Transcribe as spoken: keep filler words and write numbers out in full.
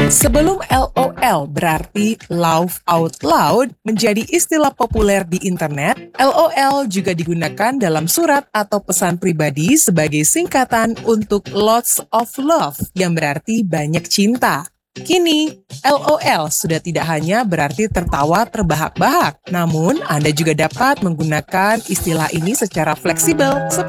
Sebelum LOL berarti laugh out loud menjadi istilah populer di internet, LOL juga digunakan dalam surat atau pesan pribadi sebagai singkatan untuk lots of love yang berarti banyak cinta. Kini, LOL sudah tidak hanya berarti tertawa terbahak-bahak, namun Anda juga dapat menggunakan istilah ini secara fleksibel